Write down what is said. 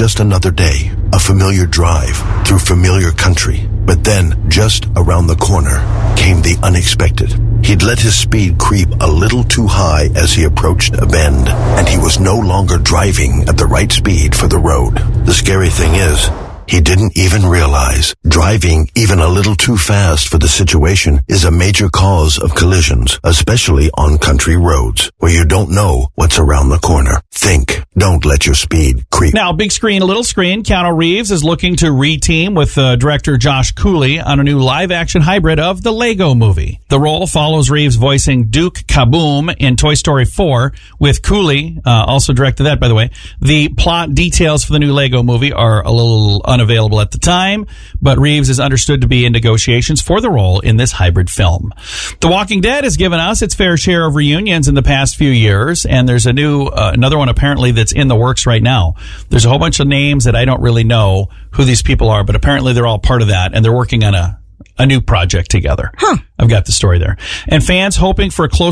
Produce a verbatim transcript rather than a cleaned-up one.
just another day, a familiar drive through familiar country. But then, just around the corner, came the unexpected. He'd let his speed creep a little too high as he approached a bend, and he was no longer driving at the right speed for the road. The scary thing is, he didn't even realize driving even a little too fast for the situation is a major cause of collisions, especially on country roads where you don't know what's around the corner. Think. Don't let your speed creep. Now, big screen, little screen, Keanu Reeves is looking to re-team with uh, director Josh Cooley on a new live-action hybrid of the Lego Movie. The role follows Reeves voicing Duke Kaboom in Toy Story four, with Cooley uh, also directed that, by the way. The plot details for the new Lego Movie are a little unavailable at the time, but Reeves is understood to be in negotiations for the role in this hybrid film. The Walking Dead has given us its fair share of reunions in the past few years, and there's a new, uh, another one apparently that's in the works right now. There's a whole bunch of names that I don't really know who these people are, but apparently they're all part of that, and they're working on a, a new project together. Huh. I've got the story there. And fans hoping for a close